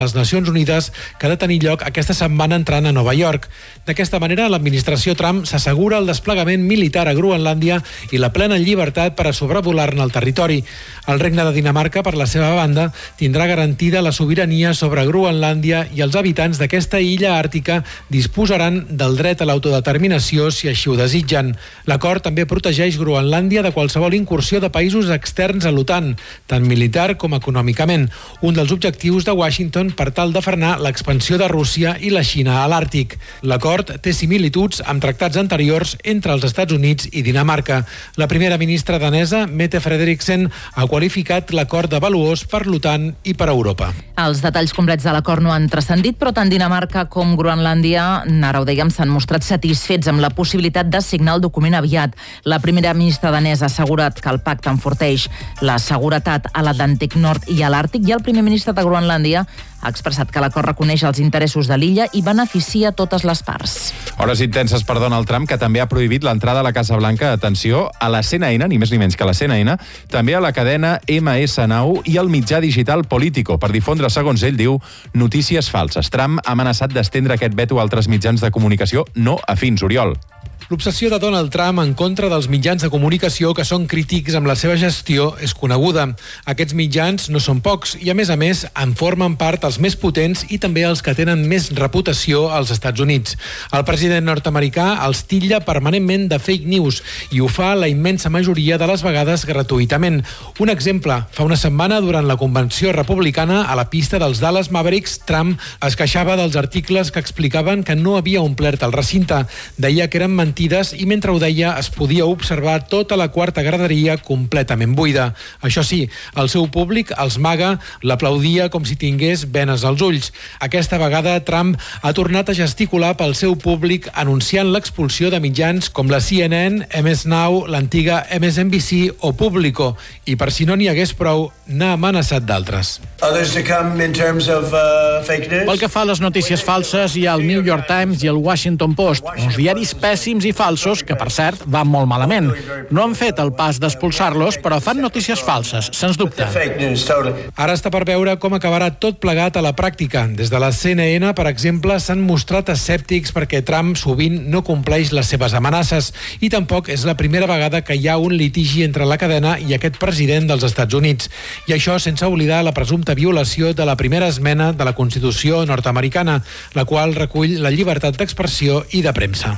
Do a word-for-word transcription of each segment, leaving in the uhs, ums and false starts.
les Nacions Unides que ha de tenir lloc aquesta setmana entrant a Nova York. D'aquesta manera, l'administració Trump s'assegura el desplegament militar a Groenlàndia i la plena llibertat per a sobrevolar-ne el territori. El Regne de Dinamarca, per la seva banda, tindrà garantida la sobirania sobre Groenlàndia i els habitants d'aquesta illa àrtica disposaran del dret a l'autodeterminació si així ho desitgen. L'acord també protegeix Groenlàndia de qualsevol incursió de països externs a l'OTAN, tant militar com econòmicament, un dels objectius de Washington per tal de frenar l'expansió de Rússia i la Xina a l'Àrtic. L'acord té similituds amb tractats anteriors entre els Estats Units i Dinamarca. La primera ministra danesa, Mette Frederiksen, ha qualificat l'acord de valuós per l'OTAN i per Europa. Els detalls complets de l'acord no han transcendit, però tant Dinamarca com Groenlàndia, ara ho dèiem, s'han mostrat satisfets amb la possibilitat de signar el document aviat. La primera ministra danesa ha assegurat que el pacte enforteix la seguretat a l'Atlàntic Nord i a l'Àrtic, i el primer ministre de Groenlàndia ha expressat que l'acord reconeix els interessos de l'illa i beneficia totes les parts. Hores intenses per Donald Trump, que també ha prohibit l'entrada a la Casa Blanca, atenció, a la C N N, ni més ni menys que a la C N N, també a la cadena M S nou i al mitjà digital Politico, per difondre, segons ell diu, notícies falses. Trump ha amenaçat d'estendre aquest veto a altres mitjans de comunicació no afins. Oriol. L'obsessió de Donald Trump en contra dels mitjans de comunicació que són crítics amb la seva gestió és coneguda. Aquests mitjans no són pocs i, a més a més, en formen part els més potents i també els que tenen més reputació als Estats Units. El president nord-americà els titlla permanentment de fake news i ho fa la immensa majoria de les vegades gratuïtament. Un exemple, fa una setmana, durant la convenció republicana a la pista dels Dallas Mavericks, Trump es queixava dels articles que explicaven que no havia omplert el recinte. Deia que eren mentides i mentre ho deia es podia observar tota la quarta graderia completament buida. Això sí, el seu públic, els MAGA, l'aplaudia com si tingués venes als ulls. Aquesta vegada Trump ha tornat a gesticular pel seu públic anunciant l'expulsió de mitjans com la C N N, M S nou, l'antiga M S N B C o Público, i per si no n'hi hagués prou, n'ha amenaçat d'altres. Pel que fa a les notícies falses, hi ha el New York Times i el Washington Post, uns diaris pèssims i falsos que, per cert, van molt malament. No han fet el pas d'expulsar-los, però fan notícies falses, sens dubte. Ara està per veure com acabarà tot plegat a la pràctica. Des de la C N N, per exemple, s'han mostrat escèptics perquè Trump sovint no compleix les seves amenaces i tampoc és la primera vegada que hi ha un litigi entre la cadena i aquest president dels Estats Units. I això sense oblidar la presumpta violació de la primera esmena de la Constitució nord-americana, la qual recull la llibertat d'expressió i de premsa.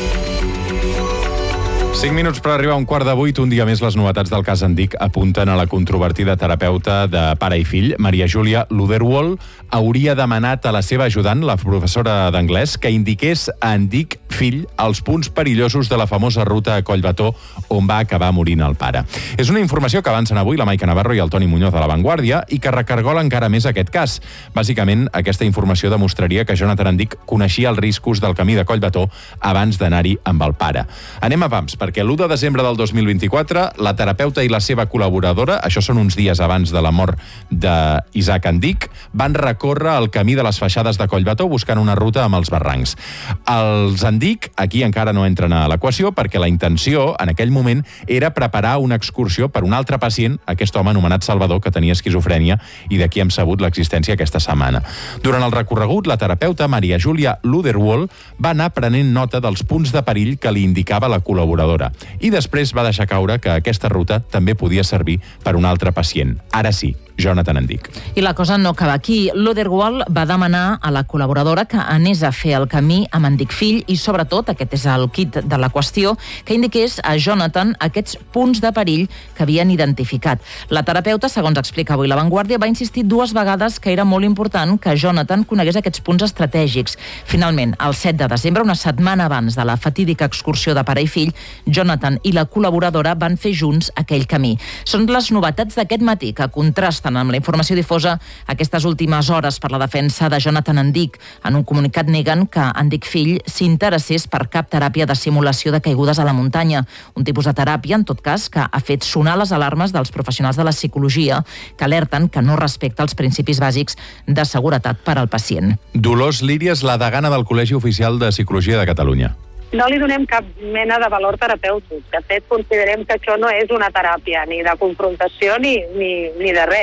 Cinc minuts per arribar a un quart de vuit. Un dia més les novetats del cas Andic apunten a la controvertida terapeuta de pare i fill, Maria Júlia Luderwohl. Hauria demanat a la seva ajudant, la professora d'anglès, que indiqués a Andic, fill, els punts perillosos de la famosa ruta a Collbató on va acabar morint el pare. És una informació que avancen avui la Maica Navarro i el Toni Muñoz de La Vanguardia i que recargola encara més aquest cas. Bàsicament, aquesta informació demostraria que Jonathan Andic coneixia els riscos del camí de Collbató abans d'anar-hi amb el pare. Anem a pams, perquè l'u de desembre del dos mil vint-i-quatre, la terapeuta i la seva col·laboradora, això són uns dies abans de la mort d'Isaac Andic, van recórrer el camí de les Feixades de Collbató buscant una ruta amb els barrancs. Els Andic aquí encara no entren a l'equació perquè la intenció, en aquell moment, era preparar una excursió per un altre pacient, aquest home anomenat Salvador, que tenia esquizofrènia i d'aquí hem sabut l'existència aquesta setmana. Durant el recorregut, la terapeuta Maria Júlia Luderwohl va anar prenent nota dels punts de perill que li indicava la col·laboradora. I després va deixar caure que aquesta ruta també podia servir per un altre pacient. Ara sí, Jonathan Andic. I la cosa no acaba aquí. Luderwohl va demanar a la col·laboradora que anés a fer el camí amb Andic fill i, sobretot, aquest és el kit de la qüestió, que indiqués a Jonathan aquests punts de perill que havien identificat. La terapeuta, segons explica avui La Vanguardia, va insistir dues vegades que era molt important que Jonathan conegués aquests punts estratègics. Finalment, el set de desembre, una setmana abans de la fatídica excursió de pare i fill, Jonathan i la col·laboradora van fer junts aquell camí. Són les novetats d'aquest matí que contrasten amb la informació difosa aquestes últimes hores per la defensa de Jonathan Andic. En un comunicat neguen que Andic fill s'interessés per cap teràpia de simulació de caigudes a la muntanya, un tipus de teràpia, en tot cas, que ha fet sonar les alarmes dels professionals de la psicologia que alerten que no respecta els principis bàsics de seguretat per al pacient. Dolors Líria és la degana del Col·legi Oficial de Psicologia de Catalunya. No li donem cap mena de valor terapèutic. De fet, considerem que això no és una teràpia, ni de confrontació ni, ni, ni de res.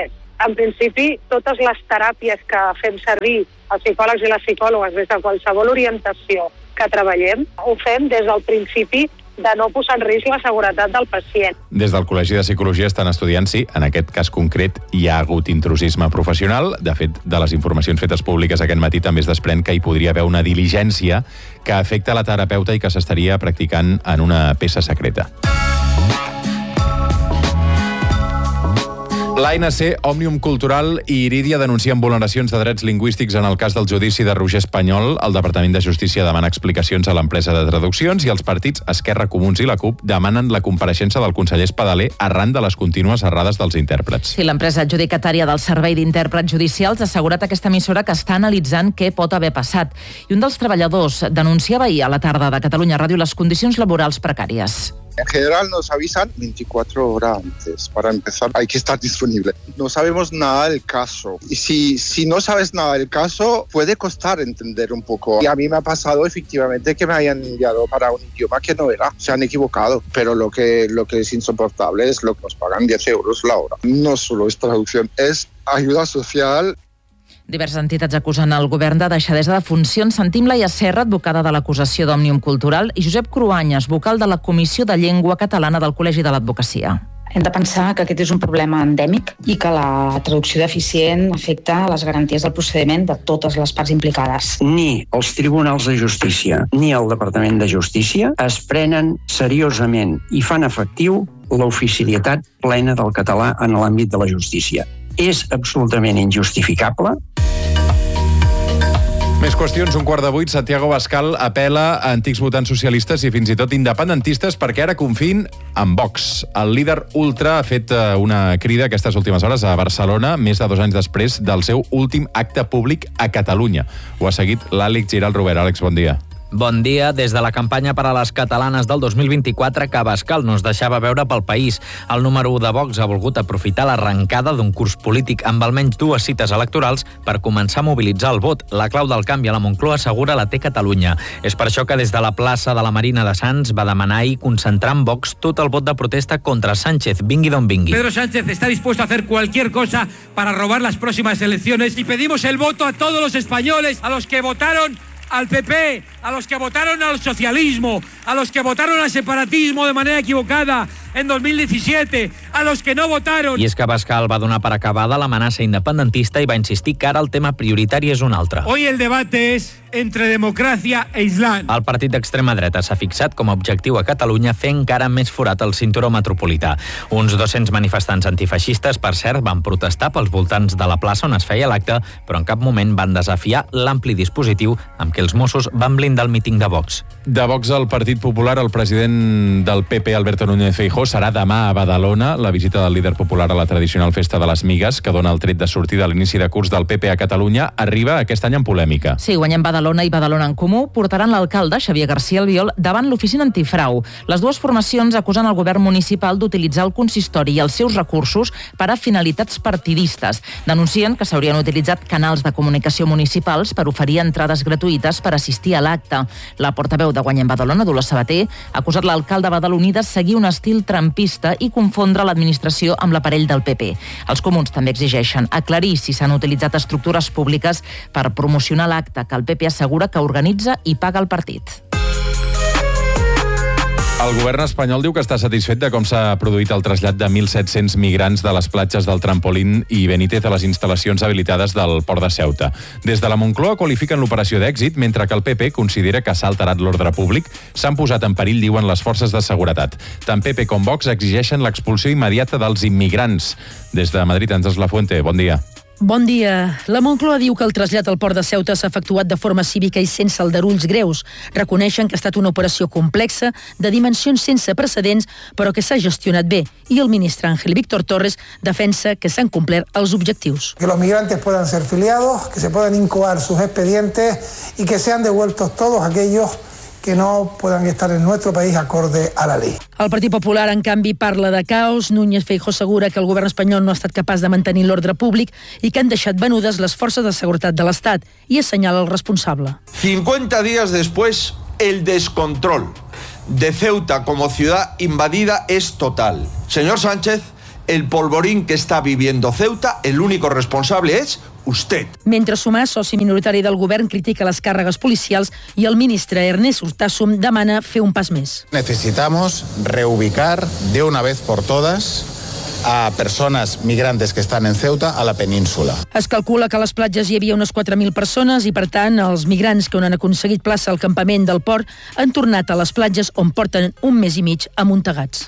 En principi, totes les teràpies que fem servir els psicòlegs i les psicòlogues des de qualsevol orientació que treballem, ho fem des del principi de no posar en risc la seguretat del pacient. Des del Col·legi de Psicologia estan estudiant si, en aquest cas concret, hi ha hagut intrusisme professional. De fet, de les informacions fetes públiques aquest matí també es desprèn que hi podria haver una diligència que afecta la terapeuta i que s'estaria practicant en una peça secreta. L'A N C, Òmnium Cultural i Irídia denuncien vulneracions de drets lingüístics en el cas del judici de Roger Espanyol. El Departament de Justícia demana explicacions a l'empresa de traduccions i els partits Esquerra, Comuns i la CUP demanen la compareixença del conseller Espadaler arran de les contínues errades dels intèrprets. Sí, l'empresa adjudicatària del Servei d'Intèrprets Judicials ha assegurat a aquesta emissora que està analitzant què pot haver passat. I un dels treballadors denunciava ahir a la tarda de Catalunya Ràdio les condicions laborals precàries. En general nos avisan veinticuatro horas antes. Para empezar, hay que estar disponible. No sabemos nada del caso. Y si, si no sabes nada del caso, puede costar entender un poco. Y a mí me ha pasado efectivamente que me hayan enviado para un idioma que no era. Se han equivocado. Pero lo que, lo que es insoportable es lo que nos pagan diez euros la hora. No solo es traducción, es ayuda social. Diverses entitats acusen el govern de deixadesa de funcions. Sentim Laia Serra, advocada de l'acusació d'Òmnium Cultural, i Josep Cruanyes, vocal de la Comissió de Llengua Catalana del Col·legi de l'Advocacia. Hem de pensar que aquest és un problema endèmic i que la traducció deficient afecta les garanties del procediment de totes les parts implicades. Ni els tribunals de justícia ni el Departament de Justícia es prenen seriosament i fan efectiu l'oficialitat plena del català en l'àmbit de la justícia. És absolutament injustificable. Més qüestions, un quart de vuit. Santiago Abascal apela a antics votants socialistes i fins i tot independentistes perquè ara confiïn en Vox. El líder ultra ha fet una crida aquestes últimes hores a Barcelona, més de dos anys després del seu últim acte públic a Catalunya. Ho ha seguit l'Àlex Giral Robert. Àlex, bon dia. Bon dia. Des de la campanya per a les catalanes del dos mil vint-i-quatre que Abascal no es deixava veure pel país. El número u de Vox ha volgut aprofitar l'arrencada d'un curs polític amb almenys dues cites electorals per començar a mobilitzar el vot. La clau del canvi a la Moncloa assegura la té Catalunya. És per això que des de la plaça de la Marina de Sants va demanar ahir concentrar en Vox tot el vot de protesta contra Sánchez, vingui d'on vingui. Pedro Sánchez está dispuesto a hacer cualquier cosa para robar las próximas elecciones y pedimos el voto a todos los españoles, a los que votaron al P P, a los que votaron al socialismo, a los que votaron al separatismo de manera equivocada en dos mil diecisiete, a los que no votaron... I és que Abascal va donar per acabada l'amenaça independentista i va insistir que ara el tema prioritari és un altre. Hoy el debate es entre democracia e islam. El partit d'extrema dreta s'ha fixat com a objectiu a Catalunya fer encara més forat el cinturó metropolità. Uns dos-cents manifestants antifeixistes, per cert, van protestar pels voltants de la plaça on es feia l'acte, però en cap moment van desafiar l'ampli dispositiu amb què els Mossos van blindar el míting de Vox. De Vox al Partit Popular, el president del P P, Alberto Núñez Feijóo, serà demà a Badalona. La visita del líder popular a la tradicional Festa de les Migues, que dona el tret de sortida a l'inici de curs del P P a Catalunya, arriba aquest any en polèmica. Sí, guanyem Badalona i Badalona en Comú portaran l'alcalde, Xavier García Albiol, davant l'oficina antifrau. Les dues formacions acusen el govern municipal d'utilitzar el consistori i els seus recursos per a finalitats partidistes. Denuncien que s'haurien utilitzat canals de comunicació municipals per oferir entrades gratuïtes per assistir a l'acte. La portaveu de Guanyem Badalona, Dolors Sabater, ha acusat l'alcalde badaloní de seguir un estil trampista i confondre l'administració amb l'aparell del P P. Els comuns també exigeixen aclarir si s'han utilitzat estructures públiques per promocionar l'acte que el P P assegura que organitza i paga el partit. El govern espanyol diu que està satisfet de com s'ha produït el trasllat de mil set-cents migrants de les platges del Trampolín i Benítez a les instal·lacions habilitades del Port de Ceuta. Des de la Moncloa qualifiquen l'operació d'èxit, mentre que el P P considera que s'ha alterat l'ordre públic. S'han posat en perill, diuen les forces de seguretat. Tant P P com Vox exigeixen l'expulsió immediata dels immigrants. Des de Madrid, Àngels Lafuente, bon dia. Bon dia. La Moncloa diu que el trasllat al Port de Ceuta s'ha efectuat de forma cívica i sense aldarulls greus. Reconeixen que ha estat una operació complexa, de dimensions sense precedents, però que s'ha gestionat bé. I el ministre Ángel Víctor Torres defensa que s'han complert els objectius. Que los migrantes puedan ser filiados, que se puedan incoar sus expedientes y que sean devueltos todos aquellos que no puedan estar en nuestro país acorde a la ley. El Partit Popular, en canvi, parla de caos. Núñez Feijóo assegura que el govern espanyol no ha estat capaç de mantenir l'ordre públic i que han deixat venudes les forces de seguretat de l'Estat i assenyala el responsable. cincuenta días después, el descontrol de Ceuta como ciudad invadida es total. Señor Sánchez, el polvorín que está viviendo Ceuta, el único responsable es usted. Mentre Sumar, soci minoritari del govern, critica les càrregues policials i el ministre Ernest Urtasun demana fer un pas més. Necesitamos reubicar de una vez por todas a persones migrantes que estan en Ceuta a la península. Es calcula que a les platges hi havia unes quatre mil persones i, per tant, els migrants que on han aconseguit plaça al campament del port han tornat a les platges on porten un mes i mig amuntegats.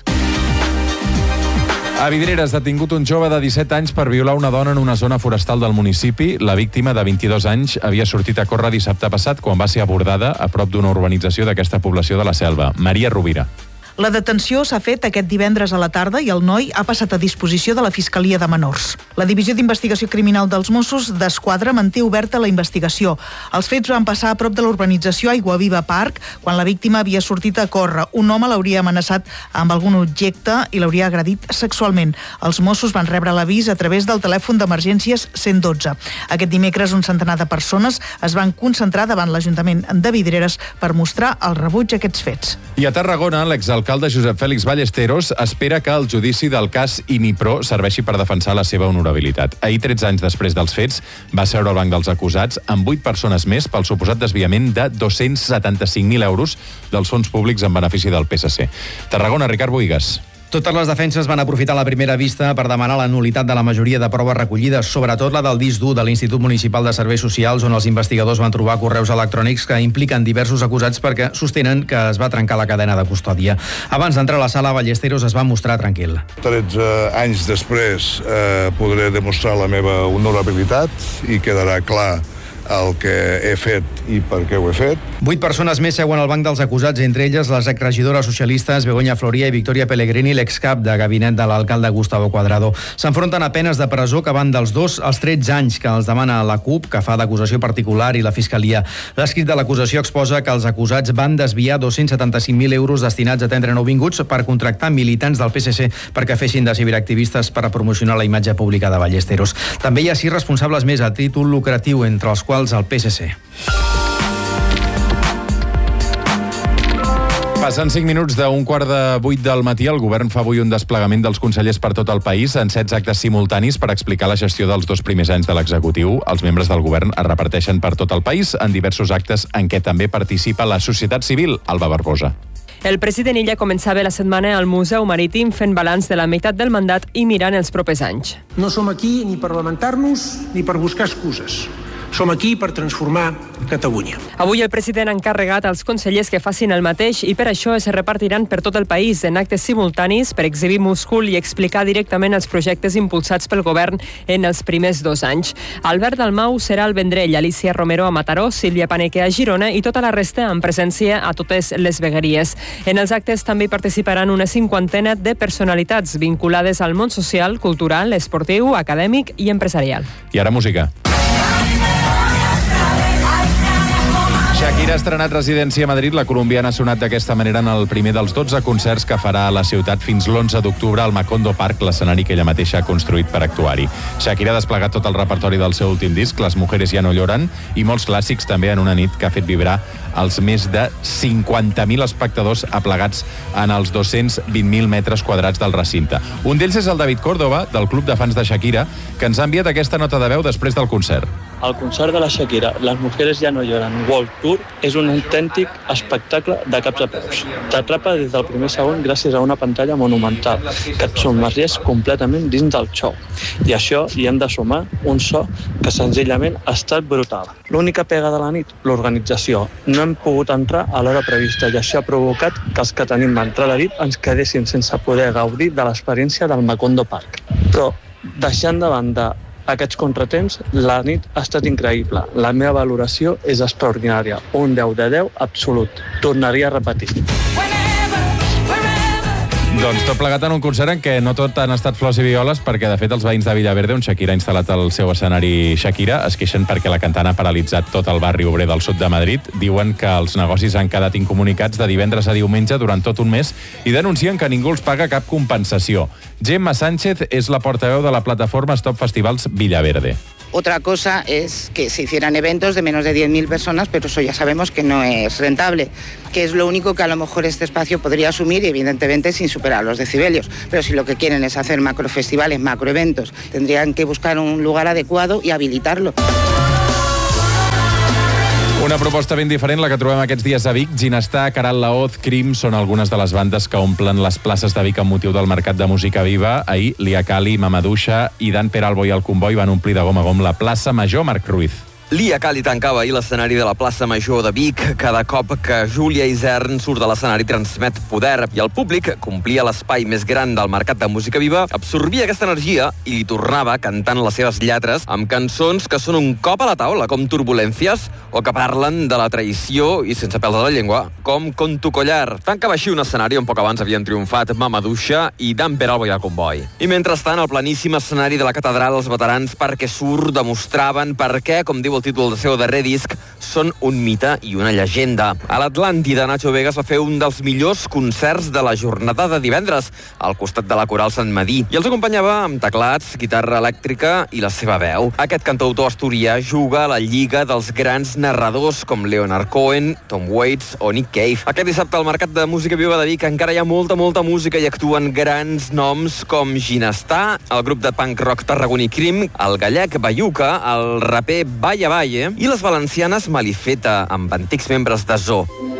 A Vidreres, detingut un jove de disset anys per violar una dona en una zona forestal del municipi. La víctima, de vint-i-dos anys, havia sortit a córrer dissabte passat quan va ser abordada a prop d'una urbanització d'aquesta població de la Selva. Maria Rovira. La detenció s'ha fet aquest divendres a la tarda i el noi ha passat a disposició de la Fiscalia de Menors. La Divisió d'Investigació Criminal dels Mossos d'Esquadra manté oberta la investigació. Els fets van passar a prop de l'urbanització Aiguaviva Park, quan la víctima havia sortit a córrer. Un home l'hauria amenaçat amb algun objecte i l'hauria agredit sexualment. Els Mossos van rebre l'avís a través del telèfon d'emergències cent dotze. Aquest dimecres un centenar de persones es van concentrar davant l'Ajuntament de Vidreres per mostrar el rebuig a aquests fets. I a Tarragona, l'exalcalde L'alcalde Josep Fèlix Ballesteros espera que el judici del cas Inipro serveixi per defensar la seva honorabilitat. Ahir, tretze anys després dels fets, va seure al banc dels acusats amb vuit persones més pel suposat desviament de dos-cents setanta-cinc mil euros dels fons públics en benefici del P S C. Tarragona, Ricard Bohigas. Totes les defenses van aprofitar la primera vista per demanar la nul·litat de la majoria de proves recollides, sobretot la del disc dur de l'Institut Municipal de Serveis Socials, on els investigadors van trobar correus electrònics que impliquen diversos acusats perquè sostenen que es va trencar la cadena de custòdia. Abans d'entrar a la sala, Ballesteros es va mostrar tranquil. tretze anys després eh, podré demostrar la meva honorabilitat i quedarà clar el que he fet i per què ho he fet. Vuit persones més seuen al banc dels acusats, entre elles les exregidores socialistes Begoña Floria i Victoria Pellegrini, l'excap de gabinet de l'alcalde Gustavo Cuadrado. S'enfronten a penes de presó que van dels dos als tretze anys que els demana la CUP, que fa d'acusació particular, i la Fiscalia. L'escrit de l'acusació exposa que els acusats van desviar dos-cents setanta-cinc mil euros destinats a atendre nouvinguts per contractar militants del P S C perquè fessin de ciberactivistes per a promocionar la imatge pública de Ballesteros. També hi ha sis responsables més a títol lucratiu, entre els quals al P S C. Passant cinc minuts d'un quart de vuit del matí, el govern fa avui un desplegament dels consellers per tot el país en setze actes simultanis per explicar la gestió dels dos primers anys de l'executiu. Els membres del govern es reparteixen per tot el país en diversos actes en què també participa la societat civil. Alba Barbosa. El president Illa començava la setmana al Museu Marítim fent balanç de la meitat del mandat i mirant els propers anys. No som aquí ni per lamentar-nos ni per buscar excuses. Som aquí per transformar Catalunya. Avui el president ha encarregat als consellers que facin el mateix i per això es repartiran per tot el país en actes simultanis per exhibir múscul i explicar directament els projectes impulsats pel govern en els primers dos anys. Albert Dalmau serà al Vendrell, Alicia Romero a Mataró, Sílvia Paneque a Girona i tota la resta en presència a totes les vegueries. En els actes també participaran una cinquantena de personalitats vinculades al món social, cultural, esportiu, acadèmic i empresarial. I ara música. Shakira ha estrenat residència a Madrid. La colombiana ha sonat d'aquesta manera en el primer dels dotze concerts que farà a la ciutat fins l'onze d'octubre al Macondo Park, l'escenari que ella mateixa ha construït per actuar-hi. Shakira ha desplegat tot el repertori del seu últim disc, Les mujeres ya no lloran, i molts clàssics també en una nit que ha fet vibrar els més de cinquanta mil espectadors aplegats en els dos-cents vint mil metres quadrats del recinte. Un d'ells és el David Córdoba, del club de fans de Shakira, que ens ha enviat aquesta nota de veu després del concert. El concert de la Shakira, Les mujeres ya no lloran World Tour, és un autèntic espectacle de caps a peus. T'atrapa des del primer segon gràcies a una pantalla monumental que et submergeix completament dins del show. I això hi hem de sumar un so que senzillament ha estat brutal. L'única pega de la nit, l'organització. No hem pogut entrar a l'hora prevista i això ha provocat que els que tenim entrada a la nit ens quedessin sense poder gaudir de l'experiència del Macondo Park. Però, deixant de banda aquests contratemps, la nit ha estat increïble. La meva valoració és extraordinària. Un deu de deu absolut. Tornaria a repetir. Doncs tot plegat en un concert en què no tot han estat flors i violes, perquè de fet els veïns de Villaverde, on Shakira ha instal·lat el seu escenari Shakira, es queixen perquè la cantant ha paralitzat tot el barri obrer del sud de Madrid. Diuen que els negocis han quedat incomunicats de divendres a diumenge durant tot un mes i denuncien que ningú els paga cap compensació. Gemma Sánchez és la portaveu de la plataforma Stop Festivals Villaverde. Otra cosa es que se hicieran eventos de menos de diez mil personas, pero eso ya sabemos que no es rentable, que es lo único que a lo mejor este espacio podría asumir, y evidentemente sin superar los decibelios. Pero si lo que quieren es hacer macrofestivales, macroeventos, tendrían que buscar un lugar adecuado y habilitarlo. Una proposta ben diferent, la que trobem aquests dies a Vic. Ginestar, Caral Laoz, Crim són algunes de les bandes que omplen les places de Vic amb motiu del Mercat de Música Viva. Ahir, Lia Cali, Mamadouxa i Dan Peralbo i el Comboi van omplir de gom a gom la plaça Major. Marc Ruiz. Lia Cali tancava ahir l'escenari de la plaça Major de Vic. Cada cop que Júlia Isern surt de l'escenari transmet poder i el públic, que omplia l'espai més gran del Mercat de Música Viva, absorbia aquesta energia i li tornava cantant les seves lletres amb cançons que són un cop a la taula, com Turbulències, o que parlen de la traïció i sense pèls a la llengua, com Con tu collar. Tancava així un escenari on poc abans havien triomfat Mamadouxa i Dan Peralbo i el Comboi. I mentrestant, al planíssim escenari de la catedral, els veterans Perquè Surt demostraven per què, com diu el títol del seu darrer disc, són un mite i una llegenda. A l'Atlàntida, Nacho Vegas va fer un dels millors concerts de la jornada de divendres, al costat de la Coral Sant Madí, i els acompanyava amb teclats, guitarra elèctrica i la seva veu. Aquest cantautor asturià juga a la lliga dels grans narradors com Leonard Cohen, Tom Waits o Nick Cave. Aquest dissabte al Mercat de Música Viva de Vic encara hi ha molta, molta música i actuen grans noms com Ginestar, el grup de punk rock tarragoní Crim, el gallec Bayuca, el raper Valle Valle i les valencianes Malifeta, amb antics membres de Zoo.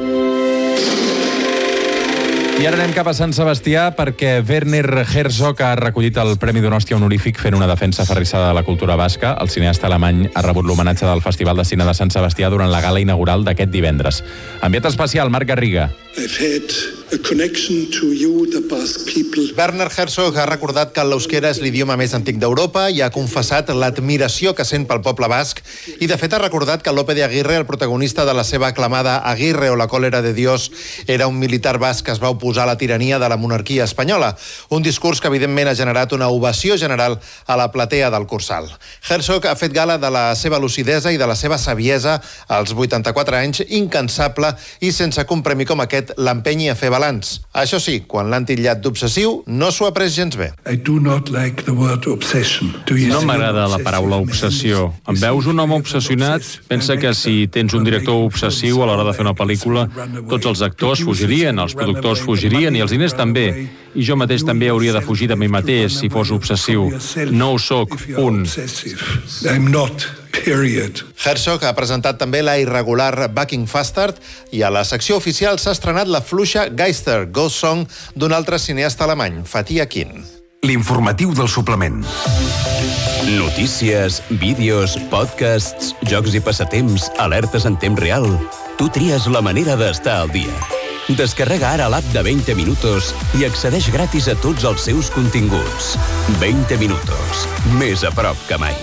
I ara anem cap a Sant Sebastià perquè Werner Herzog ha recollit el Premi Donòstia honorífic fent una defensa aferrissada de la cultura basca. El cineasta alemany ha rebut l'homenatge del Festival de Cine de Sant Sebastià durant la gala inaugural d'aquest divendres. Enviat especial, Marc Garriga. I've had a connection to you, the Basque people. Werner Herzog ha recordat que l'euskera és l'idioma més antic d'Europa i ha confessat l'admiració que sent pel poble basc i, de fet, ha recordat que Lope de Aguirre, el protagonista de la seva aclamada Aguirre o la còlera de Dios, era un militar basc que es va oposar a la tirania de la monarquia espanyola. Un discurs que, evidentment, ha generat una ovació general a la platea del Cursal. Herzog ha fet gala de la seva lucidesa i de la seva saviesa als vuitanta-quatre anys, incansable i sense que un premi com aquest l'empenyi a fer balanç. Això sí, quan l'han titllat d'obsessiu, no s'ho ha pres gens bé. I do not like the word obsession. No m'agrada la paraula obsessió. Em veus un home obsessionat? Pensa que si tens un director obsessiu a l'hora de fer una pel·lícula, tots els actors fugirien, els productors fugirien i els diners també. I jo mateix també hauria de fugir de mi mateix si fos obsessiu. No ho soc, punt. I'm not. Period. Herzog ha presentat també la irregular Bucking Fastard i a la secció oficial s'ha estrenat la fluixa Geister, Ghost Song, d'un altre cineasta alemany, Fatih Akin. L'informatiu del suplement. Notícies, vídeos, podcasts, jocs i passatemps, alertes en temps real. Tu tries la manera d'estar al dia. Descarrega ara l'app de veinte minutos i accedeix gratis a tots els seus continguts. veinte minutos. Més a prop que mai.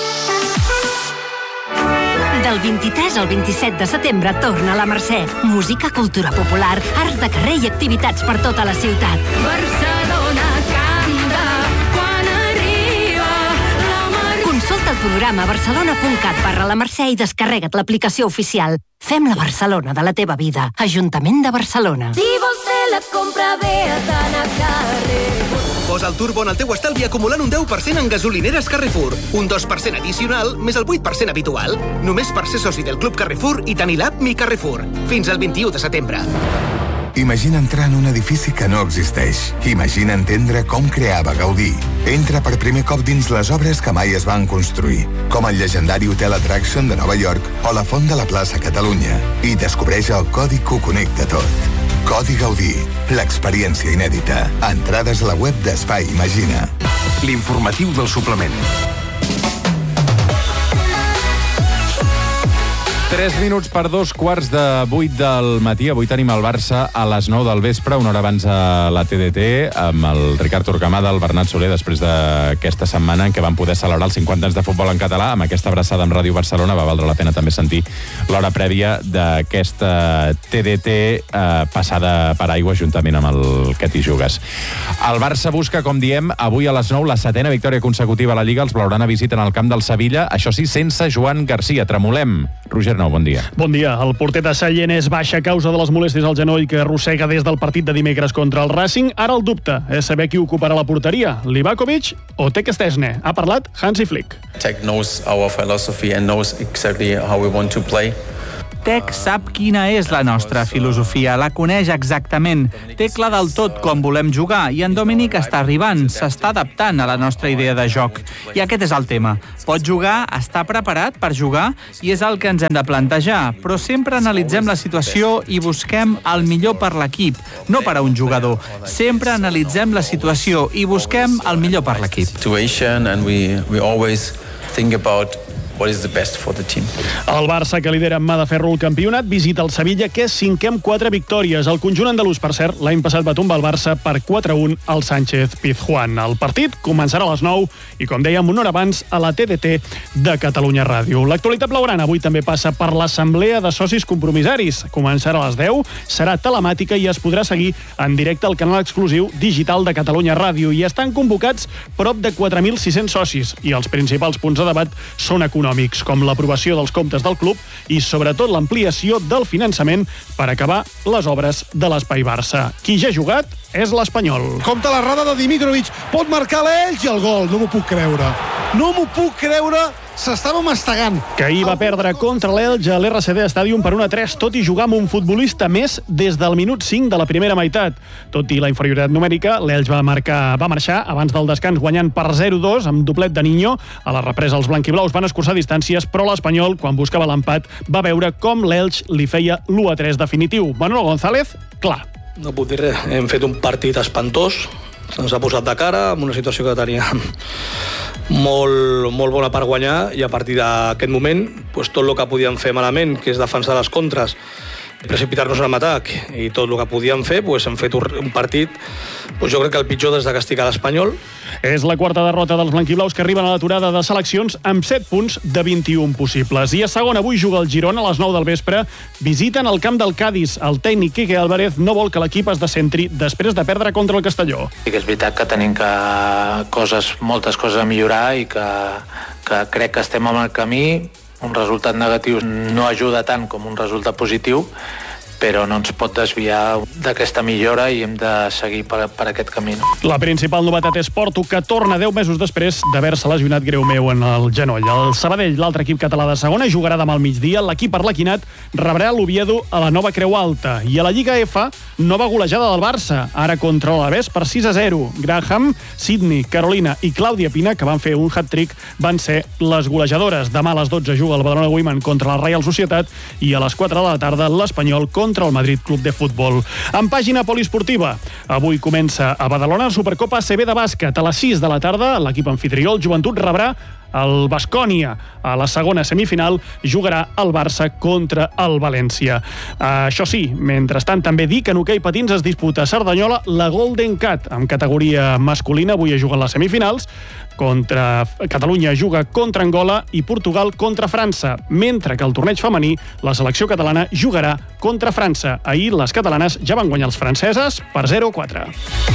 Del vint-i-tres al vint-i-set de setembre torna a la Mercè. Música, cultura popular, arts de carrer i activitats per tota la ciutat. Barcelona canta quan arriba la Mercè. Consulta el programa barcelona punt cat barra la Mercè i descarrega't l'aplicació oficial. Fem la Barcelona de la teva vida. Ajuntament de Barcelona. Si vols fer la compra, ve a tant a carrer. Posa el turbo en el teu estalvi acumulant un deu per cent en gasolineres Carrefour. Un dos per cent addicional més el vuit per cent habitual. Només per ser soci del Club Carrefour i tenir l'app Mi Carrefour. Fins al vint-i-u de setembre. Imagina entrar en un edifici que no existeix. Imagina entendre com creava Gaudí. Entra per primer cop dins les obres que mai es van construir, com el llegendari Hotel Attraction de Nova York o la Font de la Plaça Catalunya. I descobreix el codi que ho connecta tot. Codi Gaudí, l'experiència inèdita. Entrades a la web d'Espai Imagina. L'informatiu del suplement. Tres minuts per dos quarts de vuit del matí. Avui tenim el Barça a les nou del vespre, una hora abans a la T D T, amb el Ricard Torquemada, el Bernat Soler, després d'aquesta setmana en què van poder celebrar els cinquanta anys de futbol en català. Amb aquesta abraçada amb Ràdio Barcelona va valdre la pena també sentir l'hora prèvia d'aquesta T D T eh, passada per aigua juntament amb el que t'hi jugues. El Barça busca, com diem, avui a les nou la setena victòria consecutiva a la Lliga. Els blaugrana visiten el camp del Sevilla, això sí, sense Joan Garcia. Tremolem. Roger nou, bon dia. Bon dia. El porter de Sallent és baixa a causa de les molèsties al genoll que arrossega des del partit de dimecres contra el Racing. Ara el dubte és saber qui ocuparà la porteria, Livakovic o Tec Stesne. Ha parlat Hansi Flick. Tec knows our philosophy and knows exactly how we want to play. Tec sap quina és la nostra filosofia, la coneix exactament, té clar del tot com volem jugar i en Dominic està arribant, s'està adaptant a la nostra idea de joc. I aquest és el tema. Pot jugar, està preparat per jugar i és el que ens hem de plantejar, però sempre analitzem la situació i busquem el millor per l'equip, no per a un jugador. Sempre analitzem la situació i busquem el millor per l'equip. Situation and we we always think about what is the best for the team. El Barça, que lidera amb mà de ferro el campionat, visita el Sevilla, que és cinquè amb quatre victòries. El conjunt andalús, per cert, l'any passat va tombar el Barça per quatre a un al Sánchez Pizjuán. El partit començarà a les nou i, com dèiem, una hora abans a la T D T de Catalunya Ràdio. L'actualitat blaugrana avui també passa per l'assemblea de socis compromissaris. Començarà a les deu, serà telemàtica i es podrà seguir en directe al canal exclusiu digital de Catalunya Ràdio. I estan convocats prop de quatre mil sis-cents socis i els principals punts de debat són econòmics, com l'aprovació dels comptes del club i, sobretot, l'ampliació del finançament per acabar les obres de l'Espai Barça. Qui ja ha jugat és l'Espanyol. Compte l'errada de Dimitrovic, pot marcar l'Elx i el gol. No m'ho puc creure. No m'ho puc creure. S'estava mastegant. Que ahir va perdre contra l'Elx a l'R C D Stadium per un a tres, tot i jugar amb un futbolista més des del minut cinc de la primera meitat. Tot i la inferioritat numèrica, l'Elx va marcar, va marxar abans del descans guanyant per zero a dos amb doblet de Niño. A la represa els blanquiblaus van escurçar distàncies, però l'Espanyol, quan buscava l'empat, va veure com l'Elx li feia l'u a tres definitiu. Manolo González, clar. No puc dir res. Hem fet un partit espantós. Se'ns ha posat de cara amb una situació que teníem molt, molt bona per guanyar i a partir d'aquest moment pues, tot el que podíem fer malament, que és defensar les contres, precipitar-nos en l'atac i tot el que podíem fer, pues, hem fet un partit, pues, jo crec que el pitjor des de castigar l'Espanyol. És la quarta derrota dels blanquiblaus que arriben a l'aturada de seleccions amb set punts de vint-i-un possibles. I a segona avui juga el Girona a les nou del vespre. Visiten el camp del Cádiz. El tècnic Quique Álvarez no vol que l'equip es descentri després de perdre contra el Castelló. Sí que és veritat que tenim que coses, moltes coses a millorar i que, que crec que estem en el camí. Un resultat negatiu no ajuda tant com un resultat positiu, però no ens pot desviar d'aquesta millora i hem de seguir per, per aquest camí. La principal novetat és Porto, que torna deu mesos després d'haver-se lesionat greu meu en el genoll. El Sabadell, l'altre equip català de segona, jugarà demà al migdia. L'equip arlequinat rebrà l'Oviedo a la nova Creu Alta. I a la Lliga F, nova golejada del Barça, ara contra l'Alavés per sis a zero. Graham, Sidney, Carolina i Clàudia Pina, que van fer un hat-trick, van ser les golejadores. Demà a les dotze juga el Badalona Women contra la Reial Societat i a les quatre de la tarda l'Espanyol contra contra el Madrid Club de Futbol. En pàgina poliesportiva, avui comença a Badalona la Supercopa A C B de bàsquet. A les sis de la tarda, l'equip anfitrió, el Joventut, rebrà el Baskonia. A la segona semifinal jugarà el Barça contra el València. Uh, això sí, mentrestant també dir que en hoquei patins es disputa a Cerdanyola la Golden Cat en categoria masculina. Avui es juguen les semifinals. Contra Catalunya juga contra Angola i Portugal contra França, mentre que el torneig femení la selecció catalana jugarà contra França. Ahir les catalanes ja van guanyar els franceses per zero a quatre.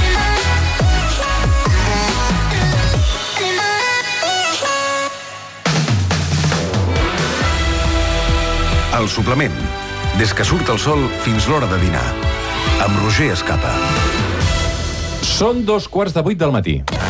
El suplement. Des que surt el sol fins l'hora de dinar. Amb Roger Escapa. Són dos quarts de vuit del matí.